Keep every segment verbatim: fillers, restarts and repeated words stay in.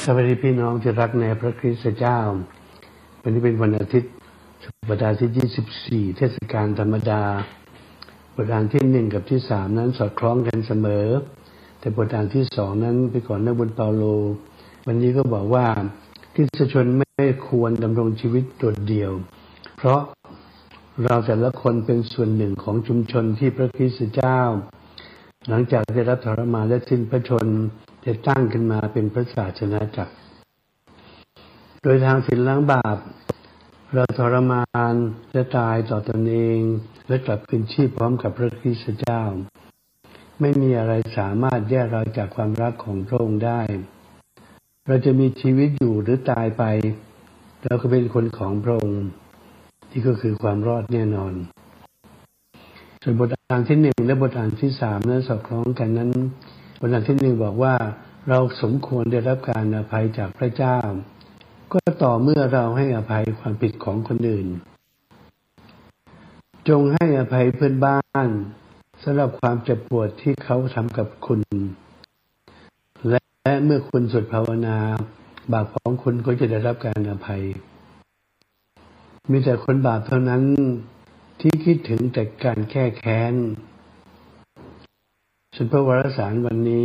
สวัสดีพี่น้องที่รักในพระคริสต์เจ้าวันนี้เป็นวันอาทิตย์สัปดาห์ที่ยี่สิบสี่เทศกาลธรรมดาบทอ่านที่หนึ่งกับที่สามนั้นสอดคล้องกันเสมอแต่บทอ่านที่สองนั้นไปก่อนนักบุญเปาโลวันนี้ก็บอกว่าคริสตชนไม่ควรดำรงชีวิตโดดเดี่ยวเพราะเราแต่ละคนเป็นส่วนหนึ่งของชุมชนที่พระคริสต์เจ้าหลังจากได้รับทรมานและสิ้นพระชนม์ได้ตั้งขึ้นมาเป็นพระศาสนาจักรโดยทางศีลล้างบาปเราทรมานและตายต่อตนเองและกลับคืนชีพพร้อมกับพระคริสต์เจ้าไม่มีอะไรสามารถแยกเราจากความรักของพระองค์ได้เราจะมีชีวิตอยู่หรือตายไปเราก็เป็นคนของพระองค์ที่ก็คือความรอดแน่นอนส่วนบทอ่านที่หนึ่งและบทอ่านที่สามนั้นสอดคล้องกันนั้นบทอ่านที่หนึ่งบอกว่าเราสมควรได้รับการอภัยจากพระเจ้าก็ต่อเมื่อเราให้อภัยความผิดของคนอื่นจงให้อภัยเพื่อนบ้านสำหรับความเจ็บปวดที่เขาทำกับคุณและเมื่อคุณสวดภาวนาบาปของคุณก็จะได้รับการอภัยมีแต่คนบาปเท่านั้นที่คิดถึงแต่การแก้แค้นส่วนพระวารสารวันนี้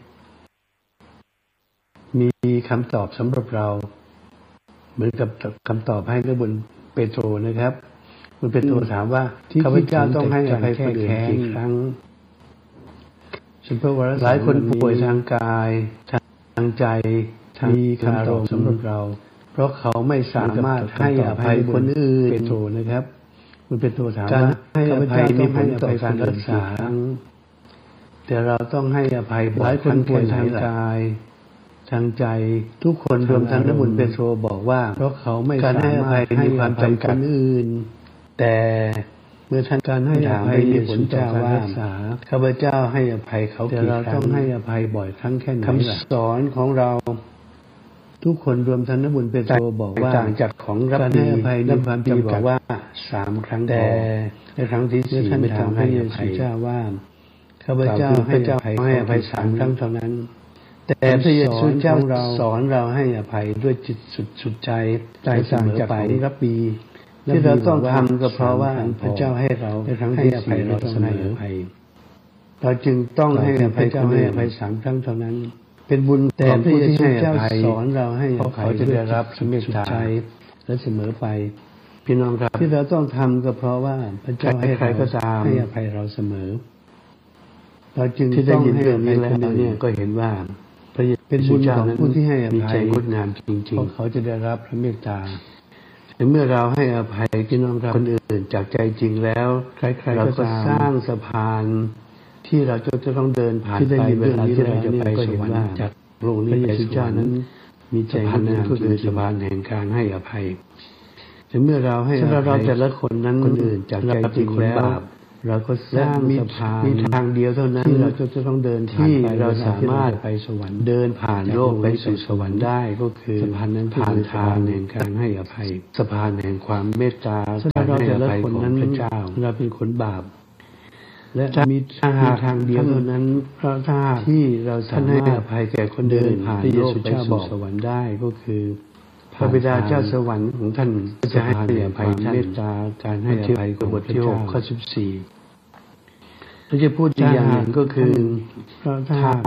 มีคำตอบสำหรับเราเหมือนกับคำตอบให้กับบุญเปโตรนะครับบุญเปโตรถามว่าข้าพเจ้าต้องให้อภัยคนอื่นกี่ครั้งส่วนพระวารสารหลายคนป่วยทางกายทางใจมีคำตอบสำหรับเราเพราะเขาไม่สามารถให้อภัยคนอื่นเปโตรนะครับบุญเปโตรถามว่าให้อภัยมีผลต่อการรักษาแต่เราต้องให้อภัยหลายคนป่วยทางกายทางใจทุกคนรวมทั้งนักบุญเปโตรบอกว่าเพราะเขาไม่สามารถให้ความจำกัดอื่นแต่เมื่อท่านการให้อภัยมีผลต่อการรักษาข้าพเจ้าให้อภัยเขากี่ครั้งแต่เราต้องให้อภัยบ่อยครั้งแค่ไหนคำสอนของเราทุกคนรวมทั้งนักบุญเปโตรบอกว่าต่างจากของรับการให้อภัยในความจำกัดว่าสามครั้งแต่ในครั้งที่สี่ไม่ทำให้อภัยเจ้าว่าข้าพเจ้าให้อภัยสามครั้งเท่านั้นแต่พระเยซูเจ้าเราสอนเราให้อภัยด้วยจิตสุดสุดใจใจต่างจากของรับบีที่เราต้องทำก็เพราะว่าพระเจ้าให้เราให้อภัยเราเสมอเราจึงต้องให้อภัยเจ้าให้อภัยสามครั้งเท่านั้นเป็นบุญแต่พระเยซูเจ้าสอนเราให้อภัยจะได้รับเมตตาและเสมอไปพี่น้องครับที่เราต้องทำก็เพราะว่าพระเจ้าให้ใครก็ตามให้อภัยเราเสมอเราจึงต้องให้อภัยคนอื่นเนี่ยก็เห็นว่าพระเยซูเป็นบุญของผู้ที่ให้อภัยมีใจงดงามจริงๆเพราะเขาจะได้รับพระเมตตาแต่เมื่อเราให้อภัยพี่น้องครับคนอื่นจากใจจริงแล้วใครๆก็สร้างสะพานที่เราจะต้องเดินผ่านไปเวลาที่เราจะไปสวรรค์จากพระองค์พระเยซูเจ้านั้นมีใจงดงามก็คือสะพานแห่งการให้อภัยแต่เมื่อเราให้อภัยเราแต่ละคนนั้นคนอื่นจากใจจริงแล้วเราก็สร้างสะพานมีทางเดียวเท่านั้นที่เราจะต้องเดินที่เราสามารถไปสวรรค์เดินผ่านโลกไปสู่สวรรค์ได้ก็คือสะพานนั้นผ่านทางแห่งการให้อภัยสะพานแห่งความเมตตาการให้อภัยของพระเจ้าเราเป็นคนบาปและมีทางเดียวเท่านั้นเพราะถ้าที่เราสามารถให้อภัยแก่คนเดินผ่านโลกไปสู่สวรรค์ได้ก็คือพระบิดาเจ้าสวรรค์ของท่านจะให้อภัยเมตตาการให้อภัยของบทที่หกข้อสิบสี่เราจะพูดอีกอย่างหนึ่งก็คือถ้า